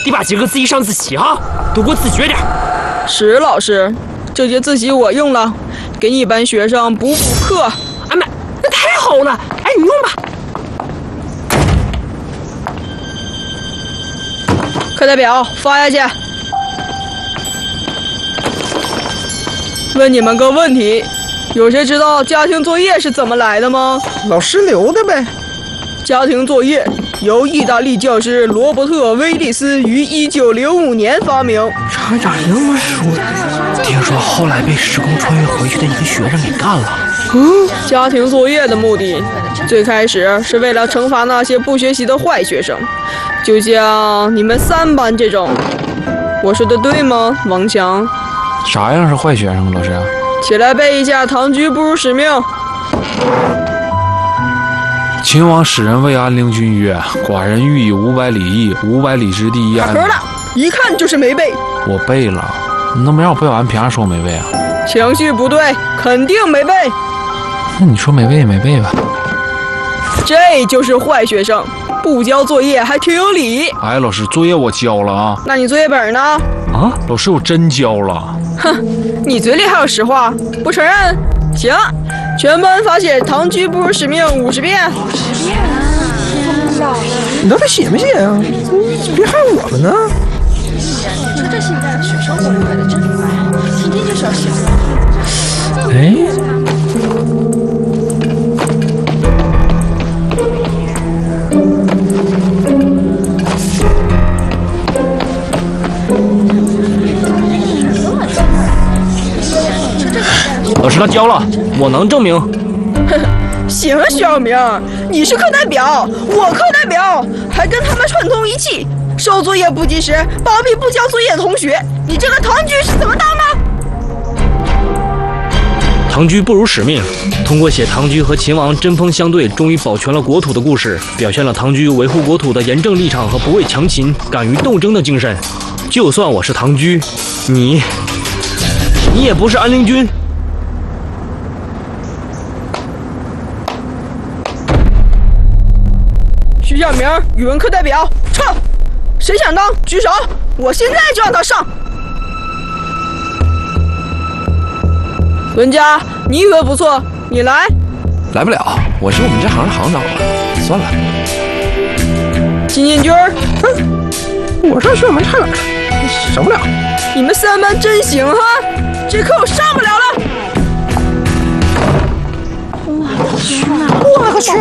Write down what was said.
得把几个自习上自习哈，多给我自觉点。 是老师，这节自习我用了，给一班学生补课。 哎妈，那太好了！哎，你用吧。 课代表发下去。问你们个问题，有谁知道家庭作业是怎么来的吗？ 老师留的呗。 家庭作业由意大利教师罗伯特·威利斯于1905年发明。 咋那么说？ 听说后来被时空穿越回去的一个学生给干了。 家庭作业的目的，最开始是为了惩罚那些不学习的坏学生，就像你们3班这种。我说的对吗，王强？ 啥样是坏学生，老师？ 起来背一下唐居不辱使命。 秦王使人未安陵君曰：“寡人欲以500里邑，500里之地安。” 打嗝了，一看就是没背。 我背了，你都没让我背完，凭啥说我没背啊？ 情绪不对，肯定没背。 那你说没背也没背吧。 这就是坏学生，不交作业还挺有理。 哎，老师，作业我交了啊。 那你作业本呢？ 啊，老师，我真交了。 哼，你嘴里还有实话，不承认？行，全班罚写《唐居不辱使命》50遍。50遍啊！ 你到底写没写啊？你别害我们呢。 说这现在的学生活改的真快，天天就是要写。 哎。 老师他交了，我能证明。 行，小明，你是课代表，我课代表，还跟他们串通一气，收作业不及时，包庇不交作业的同学，你这个唐居是怎么当的？ 唐居不辱使命，通过写唐居和秦王针锋相对，终于保全了国土的故事，表现了唐居维护国土的严正立场和不畏强秦、敢于斗争的精神。就算我是唐居，你也不是安陵君。 徐小明，语文课代表，撤！谁想当举手，我现在就让他上。文佳，你语文不错，你来。 来不了，我是我们这行的行长了，算了。 金建军， 我上学没差哪儿，省不了。 你们3班真行哈，这课我上不了了。 哇，天哪！ 我勒个去！